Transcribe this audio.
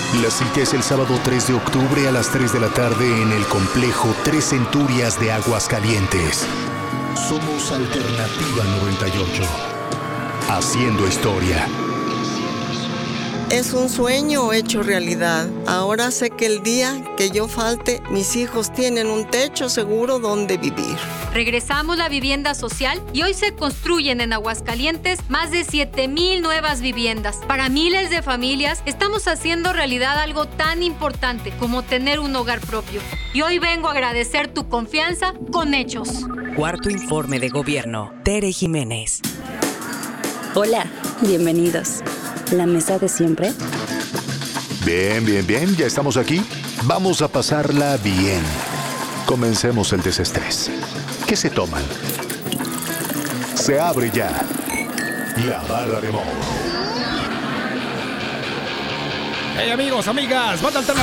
La cita es el sábado 3 de octubre a las 3 de la tarde en el complejo Tres Centurias de Aguascalientes. Somos Alternativa 98. Haciendo historia. Es un sueño hecho realidad. Ahora sé que el día que yo falte, mis hijos tienen un techo seguro donde vivir. Regresamos la vivienda social y hoy se construyen en Aguascalientes más de 7,000 nuevas viviendas. Para miles de familias estamos haciendo realidad algo tan importante como tener un hogar propio. Y hoy vengo a agradecer tu confianza con hechos. Cuarto informe de gobierno. Tere Jiménez. Hola, bienvenidos. ¿La mesa de siempre? Bien, ya estamos aquí. Vamos a pasarla bien. Comencemos el desestrés. ¿Qué se toman? Se abre ya la barra de Mo. Hey amigos, amigas, Banda Alternativa.